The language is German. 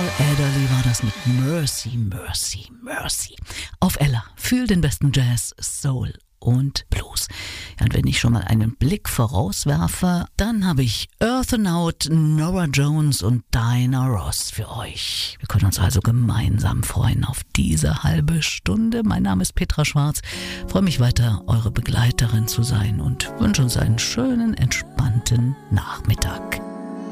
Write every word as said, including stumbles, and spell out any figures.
Adderley war das mit Mercy, Mercy, Mercy. Auf Ella, fühl den besten Jazz, Soul und Blues. Ja, und wenn ich schon mal einen Blick vorauswerfe, dann habe ich Earthnaut, Norah Jones und Diana Ross für euch. Wir können uns also gemeinsam freuen auf diese halbe Stunde. Mein Name ist Petra Schwarz. Ich freue mich weiter, eure Begleiterin zu sein und wünsche uns einen schönen, entspannten Nachmittag.